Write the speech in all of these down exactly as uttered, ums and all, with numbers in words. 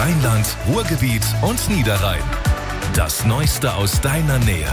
Rheinland, Ruhrgebiet und Niederrhein. Das Neueste aus deiner Nähe.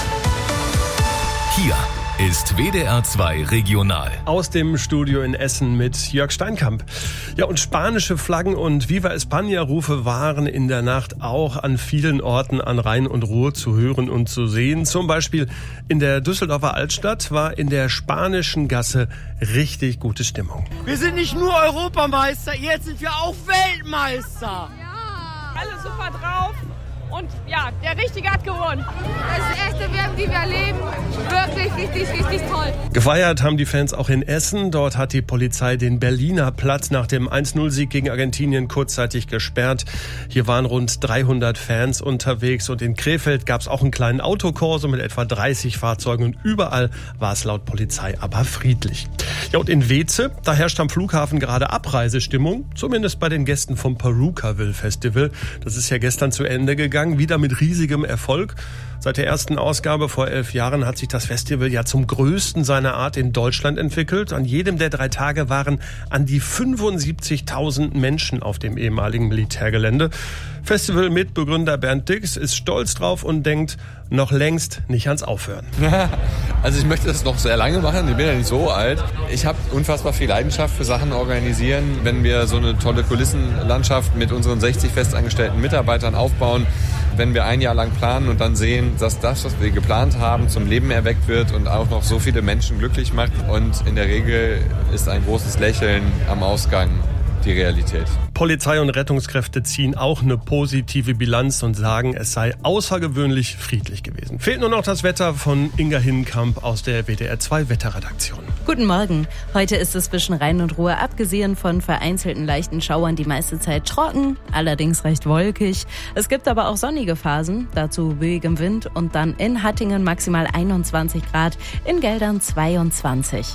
Hier ist W D R zwei Regional. Aus dem Studio in Essen mit Jörg Steinkamp. Ja, und spanische Flaggen und Viva España-Rufe waren in der Nacht auch an vielen Orten an Rhein und Ruhr zu hören und zu sehen. Zum Beispiel in der Düsseldorfer Altstadt war in der Spanischen Gasse richtig gute Stimmung. Wir sind nicht nur Europameister, jetzt sind wir auch Weltmeister. Ja, alle super drauf. Und ja, der Richtige hat gewonnen. Das ist die erste W M, die wir erleben. Wirklich richtig, richtig toll. Gefeiert haben die Fans auch in Essen. Dort hat die Polizei den Berliner Platz nach dem eins null Sieg gegen Argentinien kurzzeitig gesperrt. Hier waren rund dreihundert Fans unterwegs. Und in Krefeld gab es auch einen kleinen Autokorso mit etwa dreißig Fahrzeugen. Und überall war es laut Polizei aber friedlich. Ja, und in Weze, da herrscht am Flughafen gerade Abreisestimmung. Zumindest bei den Gästen vom Perukaville Festival. Das ist ja gestern zu Ende gegangen. Wieder mit riesigem Erfolg. Seit der ersten Ausgabe vor elf Jahren hat sich das Festival ja zum größten seiner Art in Deutschland entwickelt. An jedem der drei Tage waren an die fünfundsiebzigtausend Menschen auf dem ehemaligen Militärgelände. Festivalmitbegründer Bernd Dix ist stolz drauf und denkt noch längst nicht ans Aufhören. Also ich möchte das noch sehr lange machen, ich bin ja nicht so alt. Ich habe unfassbar viel Leidenschaft für Sachen organisieren. Wenn wir so eine tolle Kulissenlandschaft mit unseren sechzig festangestellten Mitarbeitern aufbauen, wenn wir ein Jahr lang planen und dann sehen, dass das, was wir geplant haben, zum Leben erweckt wird und auch noch so viele Menschen glücklich macht. Und in der Regel ist ein großes Lächeln am Ausgang die Realität. Polizei und Rettungskräfte ziehen auch eine positive Bilanz und sagen, es sei außergewöhnlich friedlich gewesen. Fehlt nur noch das Wetter von Inga Hinnenkamp aus der W D R zwei Wetterredaktion. Guten Morgen. Heute ist es zwischen Rhein und Ruhr abgesehen von vereinzelten leichten Schauern die meiste Zeit trocken, allerdings recht wolkig. Es gibt aber auch sonnige Phasen, dazu ruhigem Wind und dann in Hattingen maximal einundzwanzig Grad, in Geldern zweiundzwanzig.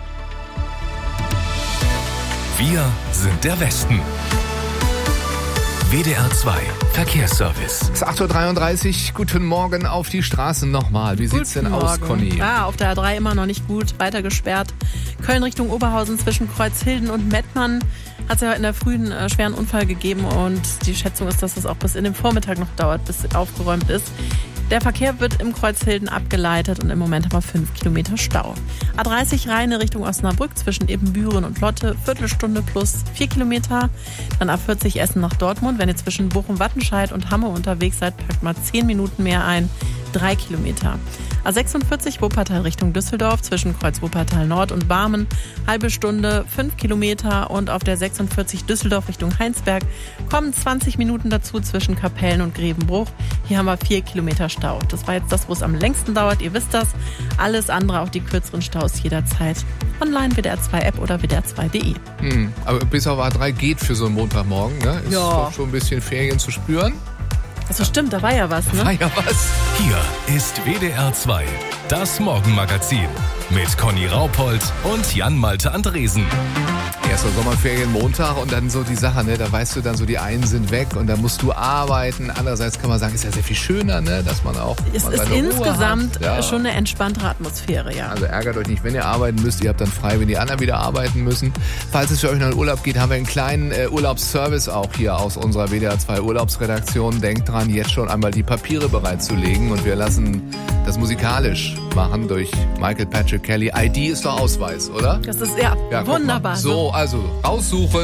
Wir sind der Westen. W D R zwei Verkehrsservice. Es ist acht Uhr dreiunddreißig. Guten Morgen auf die Straßen nochmal. Wie sieht's denn aus, Conny? Ja, auf der A drei immer noch nicht gut. Weiter gesperrt. Köln Richtung Oberhausen zwischen Kreuzhilden und Mettmann hat es ja in der frühen äh, schweren Unfall gegeben und die Schätzung ist, dass es auch bis in den Vormittag noch dauert, bis aufgeräumt ist. Der Verkehr wird im Kreuzhilden abgeleitet und im Moment haben wir fünf Kilometer Stau. A dreißig Rheine Richtung Osnabrück zwischen Ebenbüren und Lotte, Viertelstunde plus vier Kilometer. Dann A vierzig Essen nach Dortmund. Wenn ihr zwischen Bochum-Wattenscheid und Hamme unterwegs seid, packt mal zehn Minuten mehr ein, drei Kilometer. A sechsundvierzig Wuppertal Richtung Düsseldorf zwischen Kreuz Wuppertal Nord und Barmen, halbe Stunde, fünf Kilometer. Und auf der sechsundvierzig Düsseldorf Richtung Heinsberg kommen zwanzig Minuten dazu zwischen Kapellen und Grevenbruch. Hier haben wir vier Kilometer Stau. Das war jetzt das, wo es am längsten dauert, ihr wisst das. Alles andere, auch die kürzeren Staus jederzeit online, W D R zwei App oder W D R zwei Punkt de. Hm, aber bis auf A drei geht für so einen Montagmorgen, ne? Ist ja doch schon ein bisschen Ferien zu spüren. Also stimmt, da war ja was, ne? Da war ja was. Hier ist W D R zwei, das Morgenmagazin mit Conny Raupold und Jan-Malte Andresen. Erster Sommerferien Montag und dann so die Sache, ne? Da weißt du dann so, die einen sind weg und dann musst du arbeiten. Andererseits kann man sagen, ist ja sehr viel schöner, ne? Dass man auch Es mal ist seine Ruhe insgesamt hat. Ja. schon eine entspanntere Atmosphäre, ja. Also ärgert euch nicht, wenn ihr arbeiten müsst. Ihr habt dann frei, wenn die anderen wieder arbeiten müssen. Falls es für euch noch in Urlaub geht, haben wir einen kleinen äh, Urlaubsservice auch hier aus unserer W D R zwei Urlaubsredaktion. Denkt dran, jetzt schon einmal die Papiere bereitzulegen und wir lassen das musikalisch machen durch Michael Patrick Kelly. I D ist doch Ausweis, oder? Das ist ja, Ja, guck mal. wunderbar. So, also raussuchen.